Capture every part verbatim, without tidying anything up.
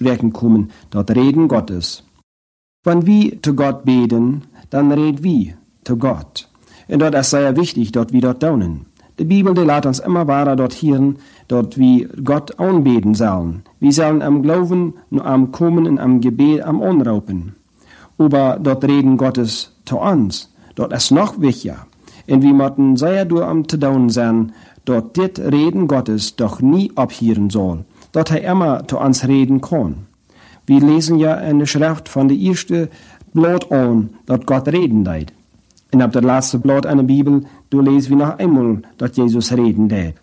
Sprechen kommen, dort Reden Gottes. Wenn wir zu Gott beten, dann reden wir zu Gott. Und dort ist sehr wichtig, dort wir dort daunen. Die Bibel, die lässt uns immer weiter dort hören, dort wir Gott anbeten sollen. Wir sollen am Glauben, am Kommen und am Gebet am Anraupen. Aber dort Reden Gottes zu uns, dort ist noch wichtiger. Und wir müssen sehr durch am zu daunen sein, dort dit Reden Gottes doch nie abhören soll, dort er immer zu uns reden kann. Wir lesen ja in der Schrift von der ersten Blatt an, dort Gott reden deit. Und ab der letzte Blatt in der Bibel, du lesen wir noch einmal, dort Jesus reden deit.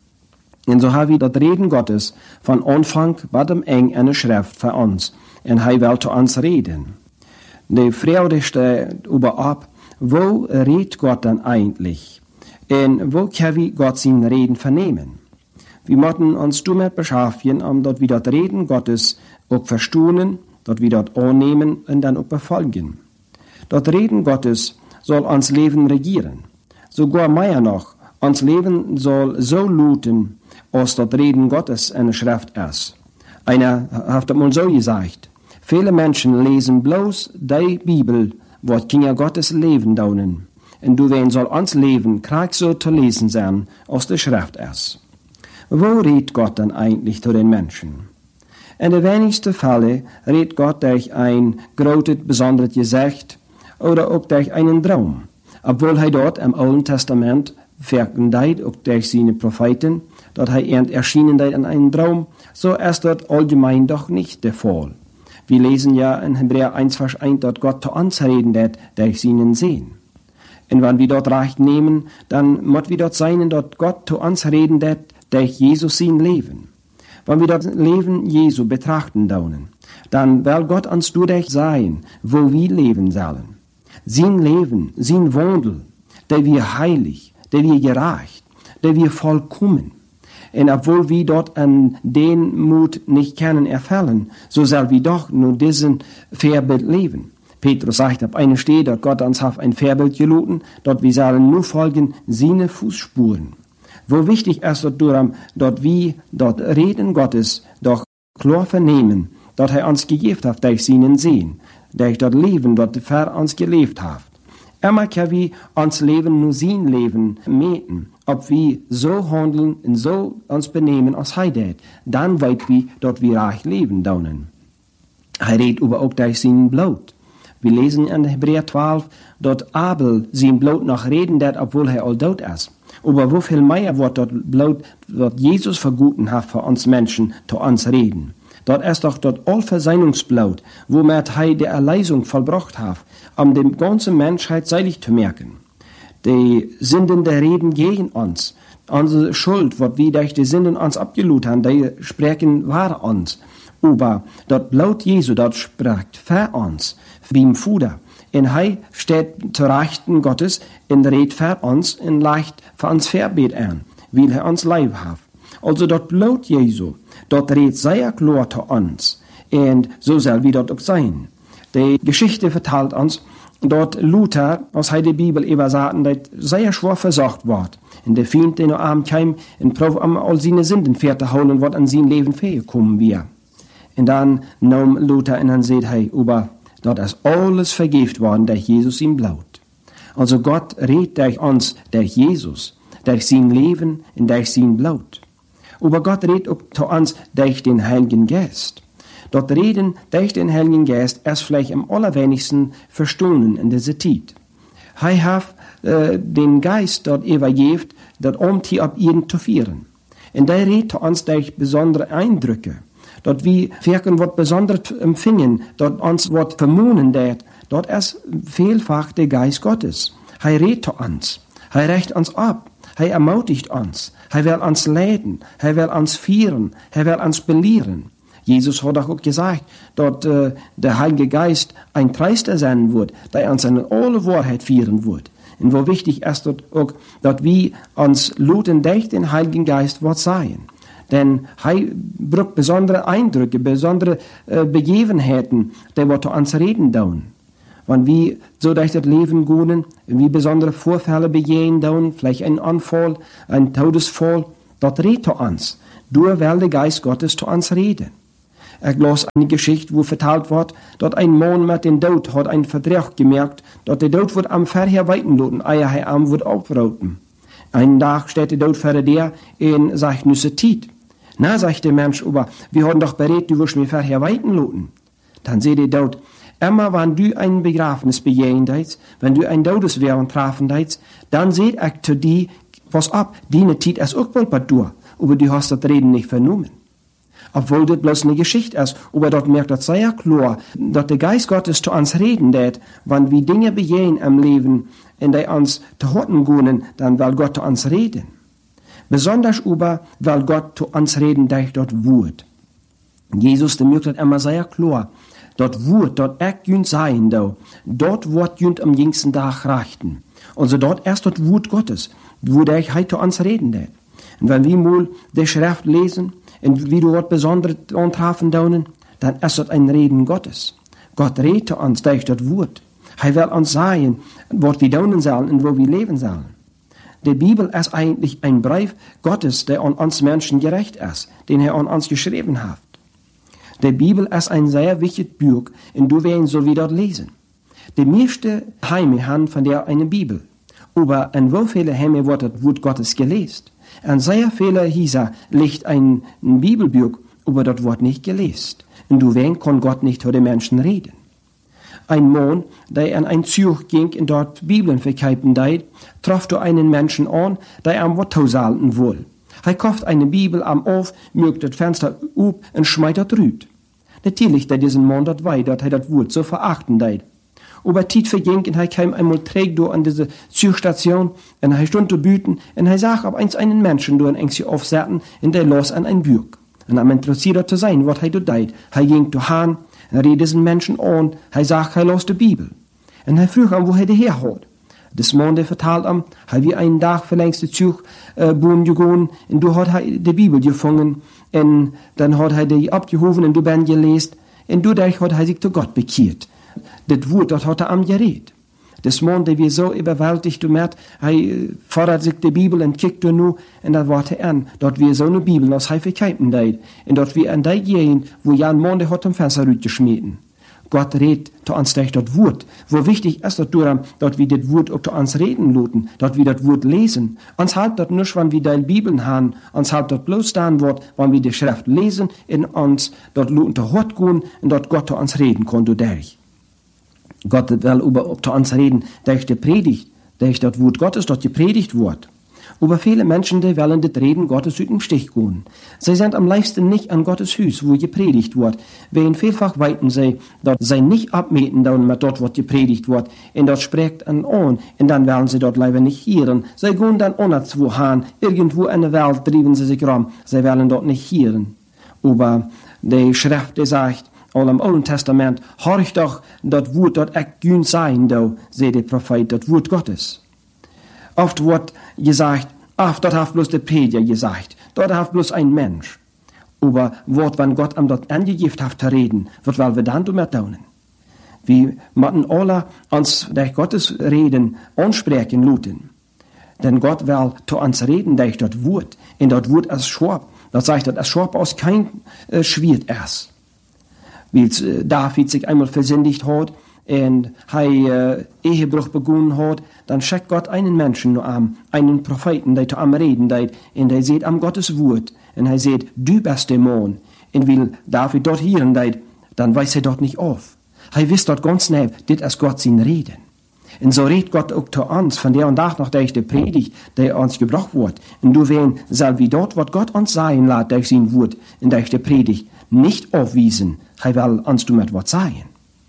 Und so haben wir dort Reden Gottes von Anfang bis am Ende in der Schrift für uns. Und er will zu uns reden. Die Frage steht überab, wo redet Gott dann eigentlich? Und wo können wir Gott sein Reden vernehmen? Wir müssen uns damit beschäftigen, um dort wieder das Reden Gottes auch verstehen, dort wieder annehmen und dann auch befolgen. Das Reden Gottes soll uns Leben regieren. Sogar mehr noch, uns Leben soll so lauten, als das Reden Gottes in der Schrift ist. Einer hat das mal so gesagt, viele Menschen lesen bloß die Bibel, wo Kinder Gottes Leben daunen. Und du wen soll uns Leben krieg so zu lesen sein, aus der Schrift ist. Wo redet Gott dann eigentlich zu den Menschen? In den wenigsten Fällen redet Gott durch ein großes, besonderes Gesicht oder auch durch einen Traum. Obwohl er dort im Alten Testament verkündet, auch durch seine Propheten, dort er erschienen in einem Traum, so ist dort allgemein doch nicht der Fall. Wir lesen ja in Hebräer eins, Vers eins, dort Gott zu uns reden wird, durch seinen Sehen. Und wenn wir dort Recht nehmen, dann muss wir dort sein, dort Gott zu uns reden wird, durch Jesus sein Leben. Wenn wir das Leben Jesu betrachten daunen, dann will Gott uns durch sein, wo wir leben sollen. Sein Leben, sein Wandel, der wir heilig, der wir gerecht, der wir vollkommen. Und obwohl wir dort an den Mut nicht können erfüllen, so soll wir doch nur diesen Vorbild leben. Petrus sagt auf eine Stelle, dass Gott uns hat ein Vorbild geloten, dort wir sollen nur folgen seine Fußspuren. Wo wichtig ist, dort, dort wir, dort Reden Gottes, doch klar vernehmen, dort er uns gegeben hat, durch seinen Sehen, durch das Leben, dort er uns gelebt hat. Immer können wir uns Leben nur sein Leben meten, ob wir so handeln und so uns benehmen als er tät, dann weit wir dort wir reich leben daunen. Er redet aber auch durch seinen Blut. Wir lesen in Hebräer zwölf, dort Abel sein Blut noch reden dat, obwohl er all tot ist. Aber wo viel mehr wird dort Blut, was Jesus verguten hat für uns Menschen, zu uns reden. Dort ist doch dort Allversöhnungsblut, womit er die Erlösung vollbracht hat, um die ganze Menschheit seilig zu merken. Die Sünden der Reden gegen uns, unsere Schuld, was wir durch die Sünden uns abgelud haben, die sprechen wahr uns. Aber dort Blut Jesu, dort spricht für uns, beim Fuder. Und er steht zu Rechten Gottes und redet für uns und leicht für uns Verbet an, weil er uns lieb hat. Also dort Blut Jesu, dort redet sehr klar zu uns. Und so soll wir dort auch sein. Die Geschichte verteilt uns, dort Luther, aus der Bibel über Satan, der sehr schwer versorgt wird. Und der Feind, der noch Abend kam, und prof am all seine Sünden zu holen, was an sein Leben fähig wir. Und dann nahm Luther und dann sagt er, aber dort ist alles vergift worden durch Jesus im Blut. Also Gott redet durch uns, durch Jesus, durch sein Leben und durch sein Blut. Aber Gott redet auch zu uns durch den Heiligen Geist. Dort reden durch den Heiligen Geist erst vielleicht am allerwenigsten verstanden in dieser Zeit. Er hat äh, den Geist dort übergeben, dort um die ab ihnen zu führen. Und der redet zu uns durch besondere Eindrücke. Dort wie wirken wird besonders empfingen, dort uns wird vermunen, dort, dort ist vielfach der Geist Gottes. Er redet zu uns, er rächt uns ab, er ermutigt uns, er will uns leiten, er will uns führen, er will uns belehren. Jesus hat auch gesagt, dass äh, der Heilige Geist ein Treister sein wird, der uns in alle Wahrheit führen wird. Und wo wichtig ist dort auch, dass wir uns luten durch den Heiligen Geist wird sein. Denn er braucht besondere Eindrücke, besondere äh, Begebenheiten, die wir zu uns reden tun. Wenn wir so durch das Leben gehen, wie besondere Vorfälle begehen tun, vielleicht ein Anfall, ein Todesfall, dort redet zu uns. Durch will der Geist Gottes zu uns reden. Ich las eine Geschichte, wo vertelt wird, dass ein Mann mit dem Tod hat einen Vertrag gemerkt, dass der Tod wird am Verher weiten lassen, eier er am wird aufrauten. Einen Tag steht der Tod vor der und sagt, nüsse Tiet. Na, sagt der Mensch, aber wir haben doch berät, du wirst mir Verher weiten lassen. Dann seht der Tod, immer wenn du ein Begräbnis begehen deits, wenn du ein Todeswehren treffen deits, dann seht ich zu dir, pass ab, die Tiet ist auch bald bei dir, aber du hast das Reden nicht vernommen. Obwohl das bloß eine Geschichte ist, aber dort merkt das sehr klar, dass der Geist Gottes zu uns reden wird, wenn wir Dinge begehen im Leben, in die uns zu horten gehen, dann will Gott zu uns reden. Besonders aber will Gott zu uns reden durch das Wort. Jesus, der merkt das immer sehr klar. Dort Wort, dort echt jünd sein, da. Dort wird jünd am jüngsten Tag rechten. Also dort erst das Wort Gottes, wo der heute zu uns reden wird. Und wenn wir mal die Schrift lesen, und wie du was Besonderes antreffen daunen, dann ist das ein Reden Gottes. Gott redet zu uns durch das Wort. Er will uns sagen, was wir daunen sollen und wo wir leben sollen. Die Bibel ist eigentlich ein Brief Gottes, der an uns Menschen gerecht ist, den er an uns geschrieben hat. Die Bibel ist ein sehr wichtiges Buch, und du wirst so wie dort lesen. Die meisten Heime haben von der eine Bibel. Aber in wo viele Heime wird das Wort Gottes gelesen? An sehr viele Hieser liegt ein, ein Bibelbuch, aber dort wird nicht gelesen. Und du wen kann Gott nicht zu den Menschen reden. Ein Mann, der an ein Zug ging und dort Bibeln verkaufen deit, traf du einen Menschen an, der am Wort tausalten will. Er kauft eine Bibel am auf, mögt das Fenster up und schmeißt dort rüt. Natürlich, der diesen Mann dort wei, dort er das Wort so verachten deit. Aber Tiet verging und er kam einmal träg do an diese Zugstation und er stund zu büten und er sah ob eins einen Menschen do ein Ängste aufsetzen und der los an ein Bürg. Und am interessiert zu sein, was er do deit. Er ging zu Hahn, er riet diesen Menschen an, er sah, er los die Bibel. Und er frug ihm, wo er die herhat. Das Mann, der vertalt ihm, er wie einen Tag verlängst die Zug, äh, boom gegangen und du hat er die Bibel gefangen und dann hat er die abgehoben und du ben gelesen und dadurch hat er sich zu Gott bekehrt. Das Wort, das hat er am Gerät. Das Mann, der wir so überwältigt, du merkst, er fordert sich die Bibel und kickt nur, und dann warte er an, dort wir so eine Bibel aus Heifigkeiten deit, und dort wir an der gehen, wo ja ein Mann, der hat am Fenster geschmieden. Gott redet zu uns durch das Wort. Wo wichtig ist das, dort wir das Wort auch zu uns reden lassen, dort wir das Wort lesen. Uns halt das nicht, wenn wir die Bibeln haben, uns halt das bloß dann wird, wenn wir die Schrift lesen, in uns dort lassen zu Hort gehen, und dort Gott zu uns reden kann, durch. Gott will über zu uns reden, durch die Predigt, durch das Wort Gottes, dort gepredigt wird. Aber viele Menschen, die wollen das Reden Gottes aus dem Stich gehen. Sie sind am liebsten nicht an Gottes Hüs, wo gepredigt wird. Wen vielfach weiten sie, dort sie nicht abmeten, dann mit dort, was gepredigt wird, und dort spricht an an, und dann wollen sie dort leider nicht hören. Sie gehen dann anderswo hin, irgendwo in der Welt trieben sie sich rum, sie wollen dort nicht hören. Aber die Schrift, die sagt, all im Alten Testament, horch doch, das Wort dort echt gün sein, da, sagt der Prophet, das Wort Gottes. Oft wird gesagt, ach, dort hat bloß der Prediger gesagt, dort hat bloß ein Mensch. Aber wird, wenn Gott am dort angegeben hat zu reden, wird weil wir dann damit daunen. Wir müssen alle uns durch Gottes Reden ansprechen lassen. Denn Gott will zu uns reden durch das Wort. Und das Wort ist scharf. Das sagt, dass scharf aus kein äh, Schwert ist. Wie äh, David sich einmal versündigt hat, und er äh, Ehebruch begonnen hat, dann schickt Gott einen Menschen nur an, einen Propheten, der zu am reden deit, und er sieht am Gottes Wort, und er sieht, du bist der Mann, und will David dort hören deit, dann weiß er dort nicht auf. Er wisst dort ganz schnell, das ist Gott sein Reden. Und so redet Gott auch zu uns, von der und nach noch durch die Predigt, der uns gebracht wird. Und du wen soll wie dort, was Gott uns sagen lässt, durch sein Wort, und durch die Predigt, nicht aufwiesen, er will uns damit was sagen.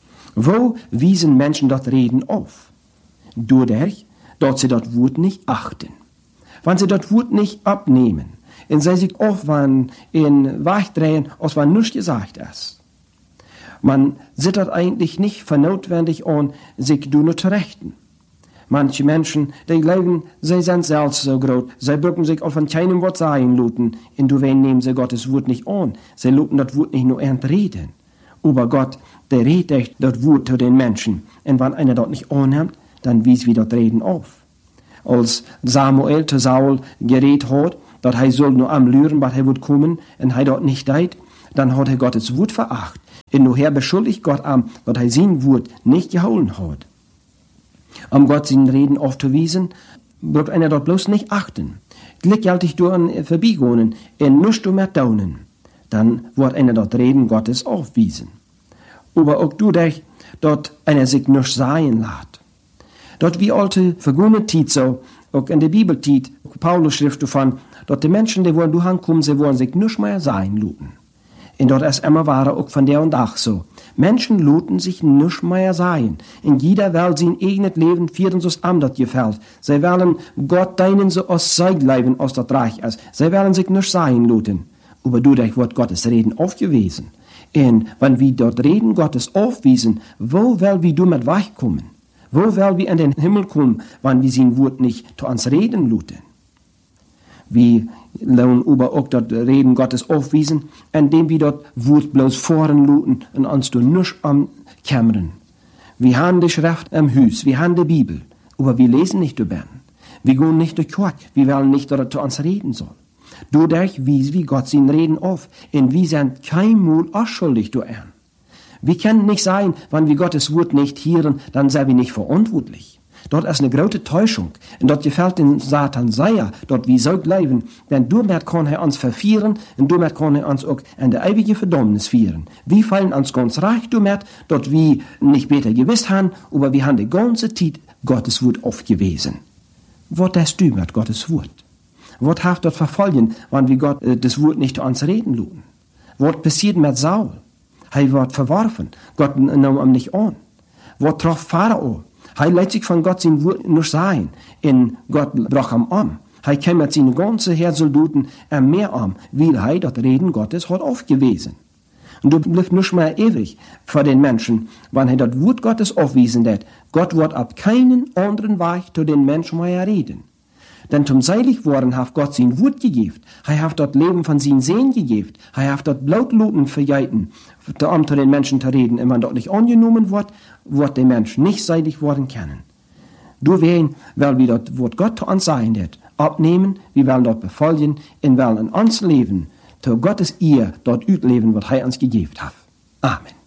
Wo wiesen Menschen dort Reden auf? Dadurch, dass sie dort Wort nicht achten. Wenn sie dort Wort nicht abnehmen, und sie sich aufwand in wegdrehen, als wenn nichts gesagt ist. Man sieht das eigentlich nicht für notwendig an, sich nur zu rechten. Manche Menschen, die glauben, sie sind selbst so groß, sie bücken sich auch von keinem Wort sagen lassen, und du nehmen sie Gottes Wort nicht an, sie lassen das Wort nicht nur reden. Aber Gott, der redet das Wort zu den Menschen. Und wenn einer dort nicht annimmt, dann wies wir das Reden auf. Als Samuel zu Saul geredet hat, dass er soll nur am Lüren, was er wird kommen, und er dort nicht deit, dann hat er Gottes Wort veracht. Und nachher beschuldigt Gott am, dass er sein Wort nicht gehalten hat. Um Gott seinen Reden aufzuwiesen, wird einer dort bloß nicht achten. Gleichzeitig durch ein Vorbeigehen und nicht mehr daunen. Dann wird einer dort Reden Gottes aufwiesen. Aber auch du dich, dort einer sich nicht sein lässt. Dort wie alte vergangene Zeit so, auch in der Bibeltit, Paulus schrift davon, dort die Menschen, die wollen du ankommen, sie wollen sich nicht mehr sein luten. Und dort ist immer wahre auch von der und ach so. Menschen luten sich nicht mehr sein. In jeder Welt sein eigenes Leben führen so am das gefällt. Sie wollen Gott deinen so aus sein Leben aus das Reich ist. Sie wollen sich nicht sein luten. Aber dadurch wird Gottes Reden aufgewiesen. Und wenn wir dort Reden Gottes aufwiesen, wo will wir du mit weichkommen? Wo will wir in den Himmel kommen, wenn wir sein Wort nicht zu uns reden luten? Wir lernen aber auch dort Reden Gottes aufwiesen, indem wir dort Wort bloß voren luten und uns du nicht am kämmern. Wir haben die Schrift im Haus, wir haben die Bibel, aber wir lesen nicht über. Wir gehen nicht durch Gott, wir wollen nicht, dass er zu uns reden soll. Dadurch wies wir Gott sein Reden auf, und wir sind kein Mal ausschuldig durch ihn. Wir können nicht sein, wenn wir Gottes Wort nicht hören, dann sind wir nicht verantwortlich. Dort ist eine große Täuschung. Und dort gefällt den Satan sehr, dort wir so bleiben, denn damit kann er uns verführen und damit kann er uns auch in der ewige Verdammnis führen. Wir fallen uns ganz reich damit, dort wir nicht besser gewusst haben, aber wir haben die ganze Zeit Gottes Wort aufgewiesen. Was hast du mit Gottes Wort? Was hat dort verfolgen, wenn wir Gott äh, das Wort nicht zu uns reden lassen? Was passiert mit Saul? Er wird verworfen. Gott nahm ihn nicht an. Was traf Pharao? Er lässt sich von Gott sein Wort nicht sein. Und Gott brach ihn um. Er kam mit seinen ganzen Heersoldaten am Meer um, weil er das Reden Gottes hat aufgewiesen. Und du bleibst nicht mehr ewig vor den Menschen, wenn er das Wort Gottes aufwiesen hat. Gott wird ab keinen anderen Weg zu den Menschen mehr reden. Denn zum seilig worden hat Gott sein Wort gegeben. Er hat dort Leben von seinen Sehen gegeben. Er hat dort Blautluten verjeiten, um zu den Menschen zu reden. Und wenn dort nicht angenommen wird, wird der Mensch nicht seilig worden können. Du werden, weil wir dort Wort Gott zu uns sein wird, abnehmen, wir werden dort befolgen, und werden in uns leben, zu Gottes Ehe dort utleben, was er uns gegeben hat. Amen.